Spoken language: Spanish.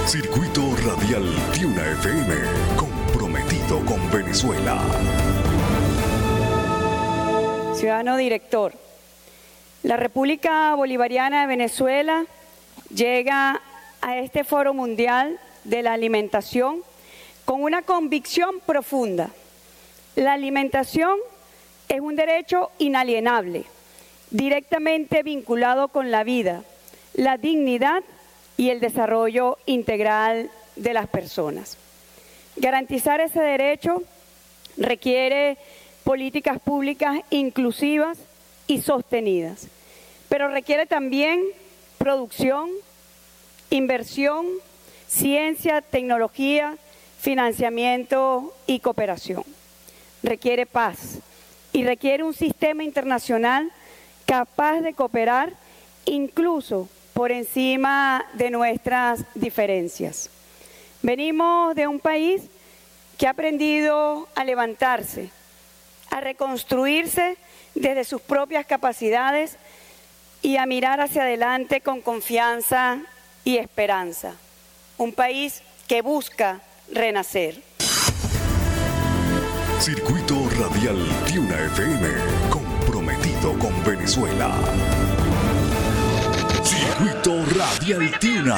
Circuito Radial Tiuna FM, comprometido con Venezuela. Ciudadano director, la República Bolivariana de Venezuela llega a este Foro Mundial de la Alimentación con una convicción profunda. La alimentación es un derecho inalienable, directamente vinculado con la vida, la dignidad y el desarrollo integral de las personas. Garantizar ese derecho requiere políticas públicas inclusivas y sostenidas, pero requiere también producción, inversión, ciencia, tecnología, financiamiento y cooperación. Requiere paz y requiere un sistema internacional capaz de cooperar incluso por encima de nuestras diferencias. Venimos de un país que ha aprendido a levantarse, a reconstruirse desde sus propias capacidades y a mirar hacia adelante con confianza y esperanza. Un país que busca renacer. Circuito Radial Tiuna FM, comprometido con Venezuela. Circuito Radial Tiuna.